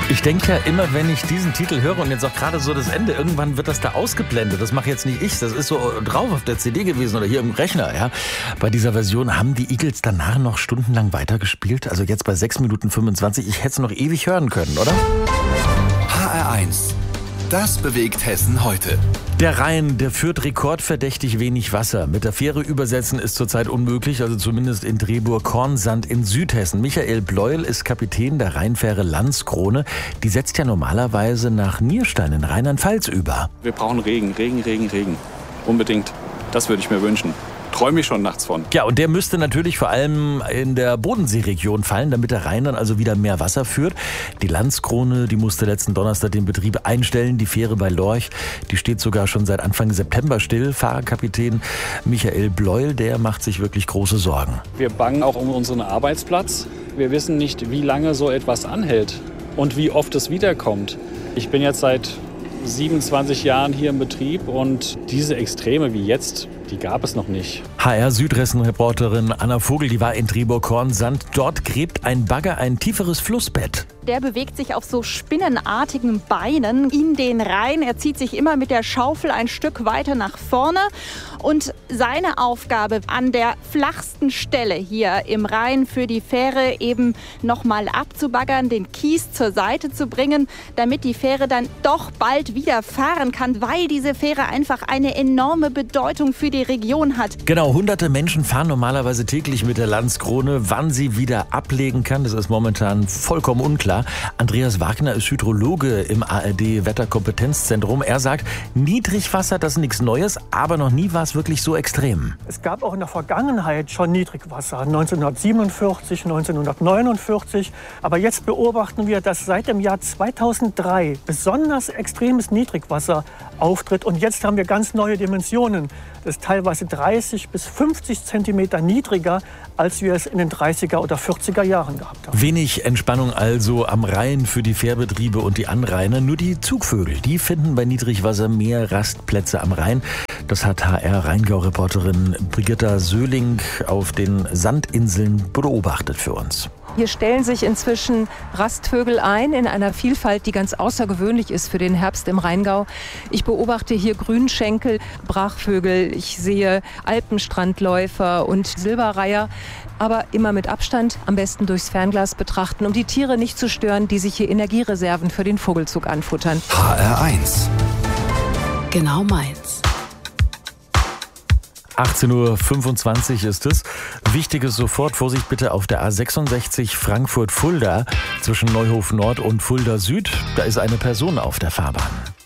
Ich denke ja immer, wenn ich diesen Titel höre und jetzt auch gerade so das Ende, irgendwann wird das da ausgeblendet. Das mache jetzt nicht ich, das ist so drauf auf der CD gewesen oder hier im Rechner. Ja. Bei dieser Version haben die Eagles danach noch stundenlang weitergespielt. Also jetzt bei 6 Minuten 25. Ich hätte es noch ewig hören können, oder? HR1. Das bewegt Hessen heute. Der Rhein, der führt rekordverdächtig wenig Wasser. Mit der Fähre übersetzen ist zurzeit unmöglich, also zumindest in Dreburg-Kornsand in Südhessen. Michael Bleuel ist Kapitän der Rheinfähre Landskrone. Die setzt ja normalerweise nach Nierstein in Rheinland-Pfalz über. Wir brauchen Regen. Unbedingt. Das würde ich mir wünschen. Träume ich schon nachts von. Ja, und der müsste natürlich vor allem in der Bodenseeregion fallen, damit der Rhein dann also wieder mehr Wasser führt. Die Landskrone, die musste letzten Donnerstag den Betrieb einstellen. Die Fähre bei Lorch, die steht sogar schon seit Anfang September still. Fahrerkapitän Michael Bleuel, der macht sich wirklich große Sorgen. Wir bangen auch um unseren Arbeitsplatz. Wir wissen nicht, wie lange so etwas anhält und wie oft es wiederkommt. Ich bin jetzt seit 27 Jahren hier im Betrieb und diese Extreme wie jetzt, die gab es noch nicht. HR Südhessen-Reporterin Anna Vogel, die war in Dreburg-Kornsand. Dort gräbt ein Bagger ein tieferes Flussbett. Der bewegt sich auf so spinnenartigen Beinen in den Rhein. Er zieht sich immer mit der Schaufel ein Stück weiter nach vorne. Und seine Aufgabe an der flachsten Stelle hier im Rhein für die Fähre eben nochmal abzubaggern, den Kies zur Seite zu bringen, damit die Fähre dann doch bald wieder fahren kann, weil diese Fähre einfach eine enorme Bedeutung für die Region hat. Genau, hunderte Menschen fahren normalerweise täglich mit der Landskrone. Wann sie wieder ablegen kann, das ist momentan vollkommen unklar. Andreas Wagner ist Hydrologe im ARD-Wetterkompetenzzentrum. Er sagt, Niedrigwasser, das ist nichts Neues, aber noch nie war es wirklich so extrem. Es gab auch in der Vergangenheit schon Niedrigwasser, 1947, 1949. Aber jetzt beobachten wir, dass seit dem Jahr 2003 besonders extremes Niedrigwasser auftritt. Und jetzt haben wir ganz neue Dimensionen. Das ist teilweise 30 bis 50 Zentimeter niedriger, als wir es in den 30er oder 40er Jahren gehabt haben. Wenig Entspannung also am Rhein für die Fährbetriebe und die Anrainer. Nur die Zugvögel, die finden bei Niedrigwasser mehr Rastplätze am Rhein. Das hat HR-Rheingau-Reporterin Brigitta Söhling auf den Sandinseln beobachtet für uns. Hier stellen sich inzwischen Rastvögel ein in einer Vielfalt, die ganz außergewöhnlich ist für den Herbst im Rheingau. Ich beobachte hier Grünschenkel, Brachvögel, ich sehe Alpenstrandläufer und Silberreiher. Aber immer mit Abstand, am besten durchs Fernglas betrachten, um die Tiere nicht zu stören, die sich hier Energiereserven für den Vogelzug anfuttern. HR1. Genau meins. 18.25 Uhr ist es. Wichtiges sofort, Vorsicht bitte auf der A66 Frankfurt-Fulda zwischen Neuhof Nord und Fulda Süd. Da ist eine Person auf der Fahrbahn.